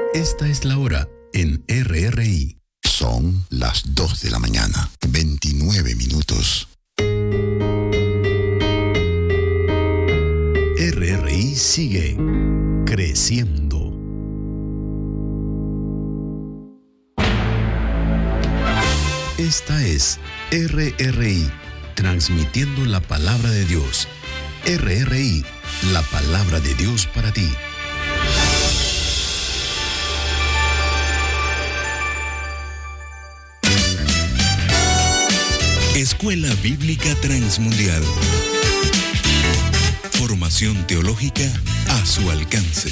Esta es la hora en RRI. Son las 2 de la mañana, 29 minutos. RRI sigue creciendo. Esta es RRI, transmitiendo la palabra de Dios. RRI, la palabra de Dios para ti. Escuela Bíblica Transmundial. Formación teológica a su alcance.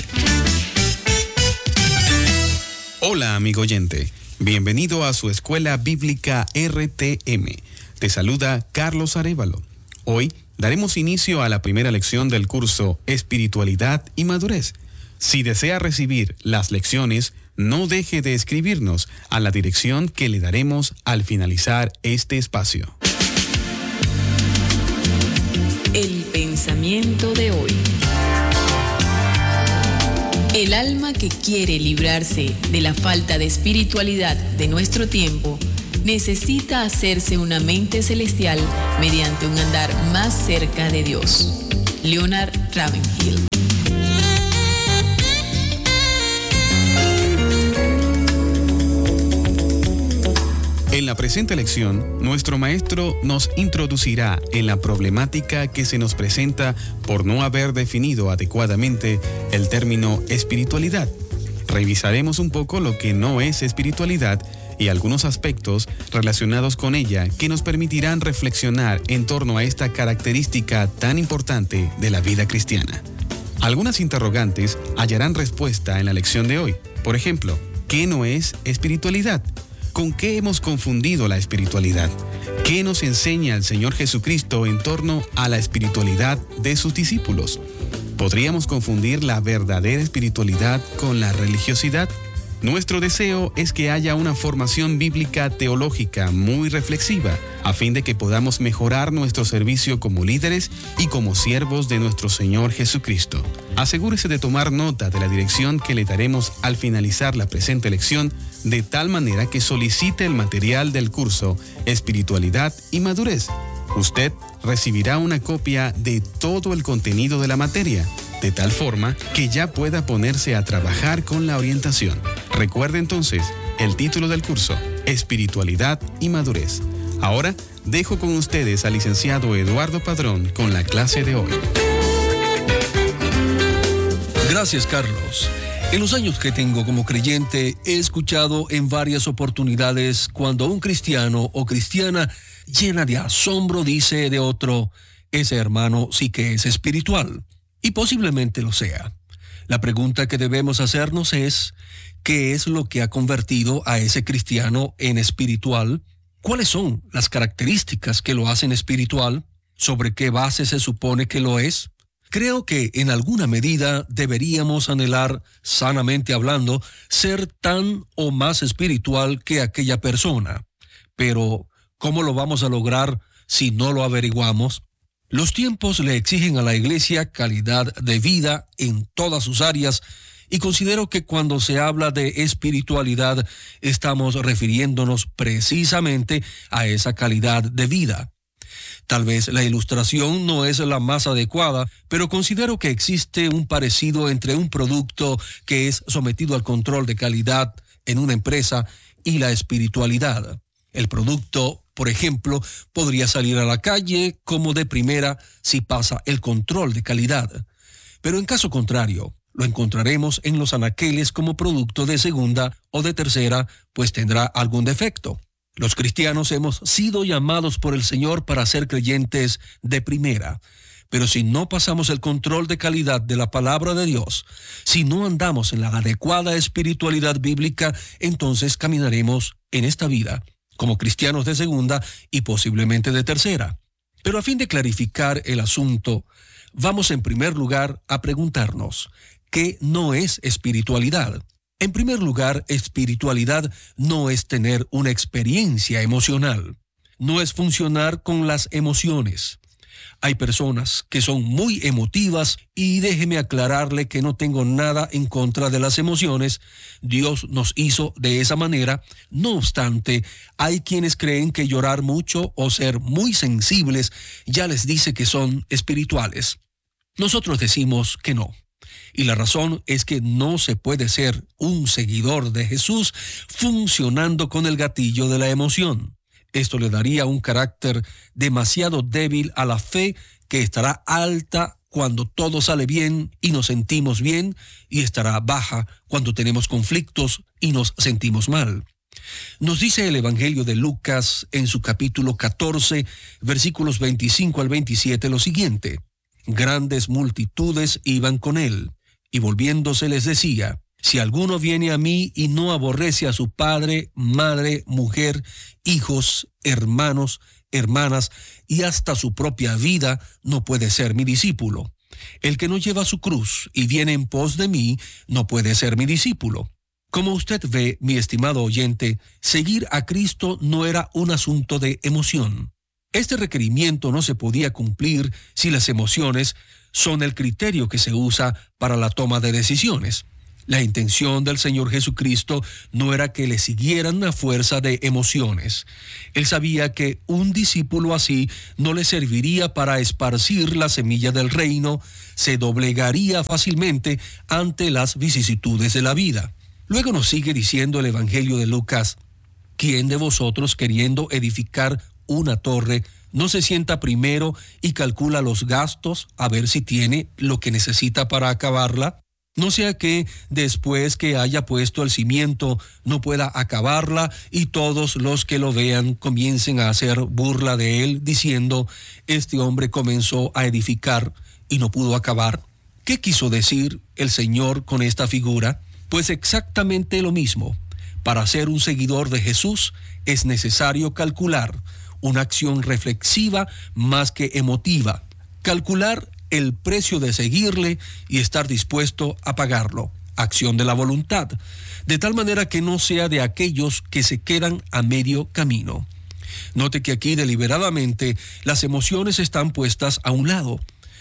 Hola, amigo oyente. Bienvenido a su Escuela Bíblica RTM. Te saluda Carlos Arévalo. Hoy daremos inicio a la primera lección del curso Espiritualidad y Madurez. Si desea recibir las lecciones, no deje de escribirnos a la dirección que le daremos al finalizar este espacio. El pensamiento de hoy. El alma que quiere librarse de la falta de espiritualidad de nuestro tiempo necesita hacerse una mente celestial mediante un andar más cerca de Dios. Leonard Ravenhill. En la presente lección, nuestro maestro nos introducirá en la problemática que se nos presenta por no haber definido adecuadamente el término espiritualidad. Revisaremos un poco lo que no es espiritualidad y algunos aspectos relacionados con ella que nos permitirán reflexionar en torno a esta característica tan importante de la vida cristiana. Algunas interrogantes hallarán respuesta en la lección de hoy. Por ejemplo, ¿qué no es espiritualidad? ¿Con qué hemos confundido la espiritualidad? ¿Qué nos enseña el Señor Jesucristo en torno a la espiritualidad de sus discípulos? ¿Podríamos confundir la verdadera espiritualidad con la religiosidad? Nuestro deseo es que haya una formación bíblica teológica muy reflexiva, a fin de que podamos mejorar nuestro servicio como líderes y como siervos de nuestro Señor Jesucristo. Asegúrese de tomar nota de la dirección que le daremos al finalizar la presente lección, de tal manera que solicite el material del curso Espiritualidad y Madurez. Usted recibirá una copia de todo el contenido de la materia, de tal forma que ya pueda ponerse a trabajar con la orientación. Recuerde entonces el título del curso, Espiritualidad y Madurez. Ahora dejo con ustedes al licenciado Eduardo Padrón con la clase de hoy. Gracias, Carlos. En los años que tengo como creyente, he escuchado en varias oportunidades cuando un cristiano o cristiana llena de asombro dice de otro, ese hermano sí que es espiritual. Y posiblemente lo sea. La pregunta que debemos hacernos es, ¿qué es lo que ha convertido a ese cristiano en espiritual? ¿Cuáles son las características que lo hacen espiritual? ¿Sobre qué base se supone que lo es? Creo que en alguna medida deberíamos anhelar, sanamente hablando, ser tan o más espiritual que aquella persona. Pero, ¿cómo lo vamos a lograr si no lo averiguamos? Los tiempos le exigen a la Iglesia calidad de vida en todas sus áreas, y considero que cuando se habla de espiritualidad estamos refiriéndonos precisamente a esa calidad de vida. Tal vez la ilustración no es la más adecuada, pero considero que existe un parecido entre un producto que es sometido al control de calidad en una empresa y la espiritualidad. El producto, por ejemplo, podría salir a la calle como de primera si pasa el control de calidad. Pero en caso contrario, lo encontraremos en los anaqueles como producto de segunda o de tercera, pues tendrá algún defecto. Los cristianos hemos sido llamados por el Señor para ser creyentes de primera. Pero si no pasamos el control de calidad de la palabra de Dios, si no andamos en la adecuada espiritualidad bíblica, entonces caminaremos en esta vida como cristianos de segunda y posiblemente de tercera. Pero a fin de clarificar el asunto, vamos en primer lugar a preguntarnos, ¿qué no es espiritualidad? En primer lugar, espiritualidad no es tener una experiencia emocional, no es funcionar con las emociones. Hay personas que son muy emotivas y déjeme aclararle que no tengo nada en contra de las emociones. Dios nos hizo de esa manera. No obstante, hay quienes creen que llorar mucho o ser muy sensibles ya les dice que son espirituales. Nosotros decimos que no. Y la razón es que no se puede ser un seguidor de Jesús funcionando con el gatillo de la emoción. Esto le daría un carácter demasiado débil a la fe, que estará alta cuando todo sale bien y nos sentimos bien, y estará baja cuando tenemos conflictos y nos sentimos mal. Nos dice el Evangelio de Lucas en su capítulo 14, versículos 25 al 27 lo siguiente: Grandes multitudes iban con él, y volviéndose les decía: Si alguno viene a mí y no aborrece a su padre, madre, mujer, hijos, hermanos, hermanas y hasta su propia vida, no puede ser mi discípulo. El que no lleva su cruz y viene en pos de mí, no puede ser mi discípulo. Como usted ve, mi estimado oyente, seguir a Cristo no era un asunto de emoción. Este requerimiento no se podía cumplir si las emociones son el criterio que se usa para la toma de decisiones. La intención del Señor Jesucristo no era que le siguieran a fuerza de emociones. Él sabía que un discípulo así no le serviría para esparcir la semilla del reino, se doblegaría fácilmente ante las vicisitudes de la vida. Luego nos sigue diciendo el Evangelio de Lucas: ¿Quién de vosotros, queriendo edificar una torre, no se sienta primero y calcula los gastos a ver si tiene lo que necesita para acabarla? No sea que después que haya puesto el cimiento no pueda acabarla y todos los que lo vean comiencen a hacer burla de él, diciendo: este hombre comenzó a edificar y no pudo acabar. ¿Qué quiso decir el Señor con esta figura? Pues exactamente lo mismo. Para ser un seguidor de Jesús es necesario calcular, una acción reflexiva más que emotiva. Calcular el precio de seguirle y estar dispuesto a pagarlo, acción de la voluntad, de tal manera que no sea de aquellos que se quedan a medio camino. Note que aquí deliberadamente las emociones están puestas a un lado.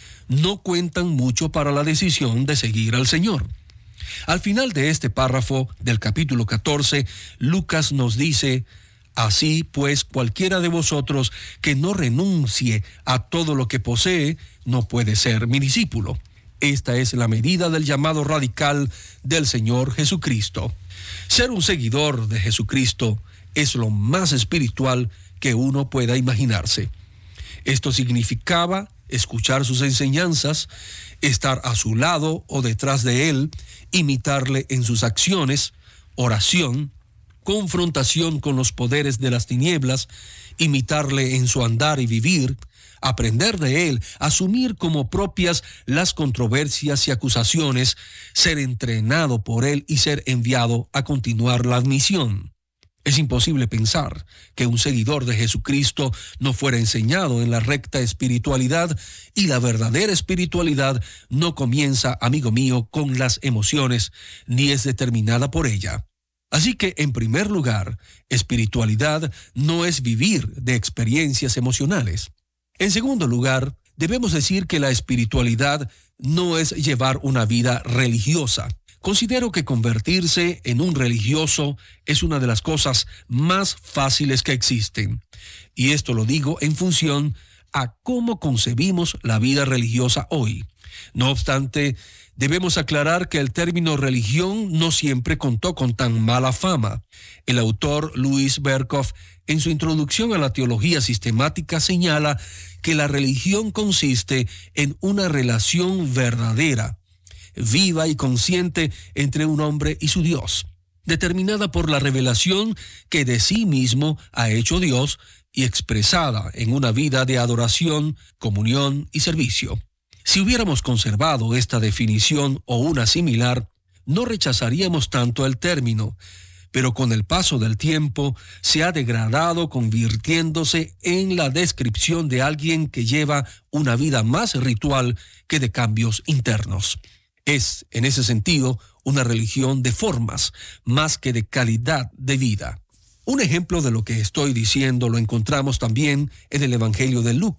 No cuentan mucho para la decisión de seguir al Señor. Al final de este párrafo del capítulo 14, Lucas nos dice: Así pues, cualquiera de vosotros que no renuncie a todo lo que posee, no puede ser mi discípulo. Esta es la medida del llamado radical del Señor Jesucristo. Ser un seguidor de Jesucristo es lo más espiritual que uno pueda imaginarse. Esto significaba escuchar sus enseñanzas, estar a su lado o detrás de él, imitarle en sus acciones, oración, confrontación con los poderes de las tinieblas, imitarle en su andar y vivir, aprender de él, asumir como propias las controversias y acusaciones, ser entrenado por él y ser enviado a continuar la misión. Es imposible pensar que un seguidor de Jesucristo no fuera enseñado en la recta espiritualidad, y la verdadera espiritualidad no comienza, amigo mío, con las emociones, ni es determinada por ella. Así que, en primer lugar, espiritualidad no es vivir de experiencias emocionales. En segundo lugar, debemos decir que la espiritualidad no es llevar una vida religiosa. Considero que convertirse en un religioso es una de las cosas más fáciles que existen. Y esto lo digo en función a cómo concebimos la vida religiosa hoy. No obstante, debemos aclarar que el término religión no siempre contó con tan mala fama. El autor Louis Berkhof, en su introducción a la teología sistemática, señala que la religión consiste en una relación verdadera, viva y consciente entre un hombre y su Dios, determinada por la revelación que de sí mismo ha hecho Dios y expresada en una vida de adoración, comunión y servicio. Si hubiéramos conservado esta definición o una similar, no rechazaríamos tanto el término, pero con el paso del tiempo se ha degradado, convirtiéndose en la descripción de alguien que lleva una vida más ritual que de cambios internos. Es, en ese sentido, una religión de formas, más que de calidad de vida. Un ejemplo de lo que estoy diciendo lo encontramos también en el Evangelio de Lucas,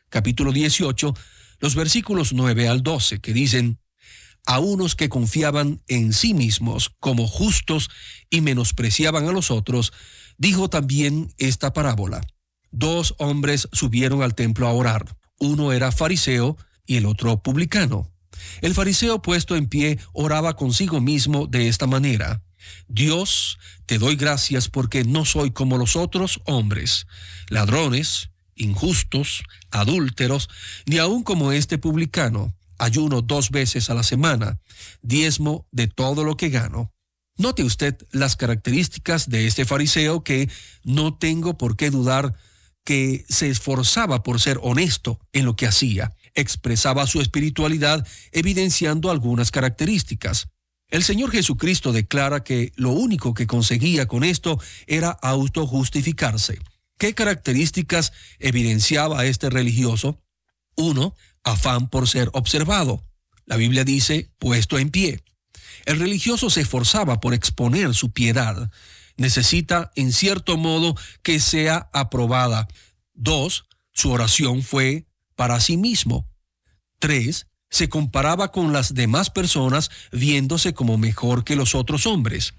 capítulo 18, los versículos 9 al 12, que dicen: a unos que confiaban en sí mismos como justos y menospreciaban a los otros, dijo también esta parábola. 2 hombres subieron al templo a orar. Uno era fariseo y el otro publicano. El fariseo, puesto en pie, oraba consigo mismo de esta manera: Dios, te doy gracias porque no soy como los otros hombres, ladrones, injustos, adúlteros, ni aun como este publicano. Ayuno 2 veces a la semana, diezmo de todo lo que gano. Note usted las características de este fariseo, que no tengo por qué dudar que se esforzaba por ser honesto en lo que hacía. Expresaba su espiritualidad evidenciando algunas características. El Señor Jesucristo declara que lo único que conseguía con esto era autojustificarse. ¿Qué características evidenciaba este religioso? 1. Afán por ser observado. La Biblia dice, puesto en pie. El religioso se esforzaba por exponer su piedad. Necesita, en cierto modo, que sea aprobada. 2. Su oración fue para sí mismo. 3. Se comparaba con las demás personas, viéndose como mejor que los otros hombres.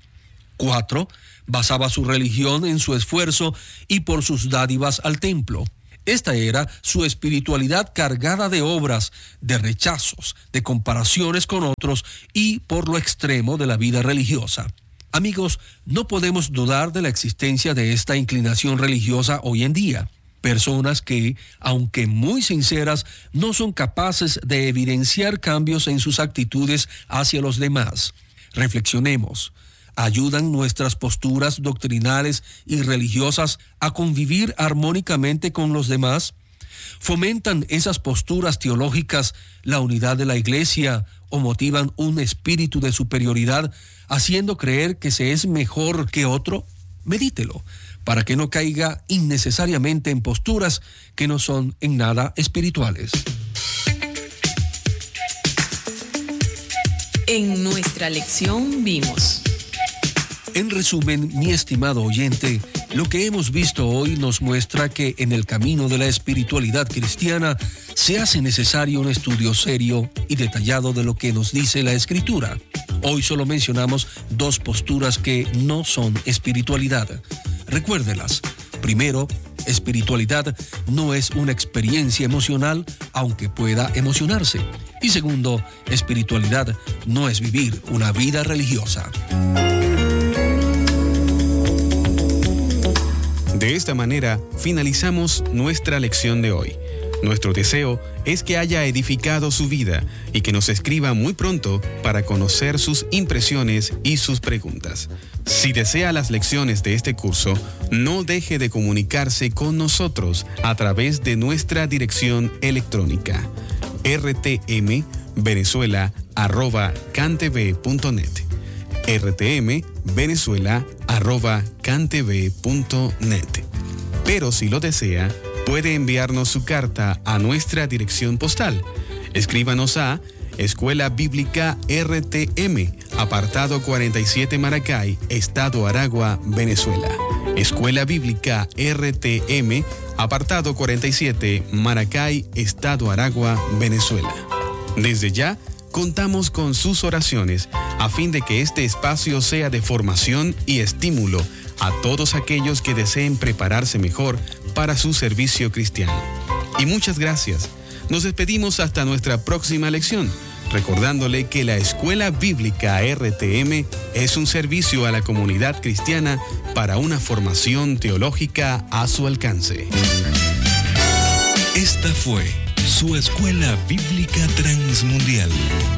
4. Basaba su religión en su esfuerzo y por sus dádivas al templo. Esta era su espiritualidad, cargada de obras, de rechazos, de comparaciones con otros y por lo extremo de la vida religiosa. Amigos, no podemos dudar de la existencia de esta inclinación religiosa hoy en día. Personas que, aunque muy sinceras, no son capaces de evidenciar cambios en sus actitudes hacia los demás. Reflexionemos. ¿Ayudan nuestras posturas doctrinales y religiosas a convivir armónicamente con los demás? ¿Fomentan esas posturas teológicas la unidad de la iglesia o motivan un espíritu de superioridad, haciendo creer que se es mejor que otro? Medítelo, para que no caiga innecesariamente en posturas que no son en nada espirituales. En nuestra lección vimos: en resumen, mi estimado oyente, lo que hemos visto hoy nos muestra que en el camino de la espiritualidad cristiana se hace necesario un estudio serio y detallado de lo que nos dice la Escritura. Hoy solo mencionamos 2 posturas que no son espiritualidad. Recuérdelas. Primero, espiritualidad no es una experiencia emocional, aunque pueda emocionarse. Y segundo, espiritualidad no es vivir una vida religiosa. De esta manera, finalizamos nuestra lección de hoy. Nuestro deseo es que haya edificado su vida y que nos escriba muy pronto para conocer sus impresiones y sus preguntas. Si desea las lecciones de este curso, no deje de comunicarse con nosotros a través de nuestra dirección electrónica rtmvenezuela@cantv.net rtmvenezuela@cantv.net. Pero si lo desea, puede enviarnos su carta a nuestra dirección postal. Escríbanos a Escuela Bíblica RTM, apartado 47 Maracay, Estado Aragua, Venezuela. Escuela Bíblica RTM, apartado 47 Maracay, Estado Aragua, Venezuela. Desde ya, contamos con sus oraciones a fin de que este espacio sea de formación y estímulo a todos aquellos que deseen prepararse mejor para su servicio cristiano. Y muchas gracias. Nos despedimos hasta nuestra próxima lección, recordándole que la Escuela Bíblica RTM es un servicio a la comunidad cristiana para una formación teológica a su alcance. Esta fue su Escuela Bíblica Transmundial.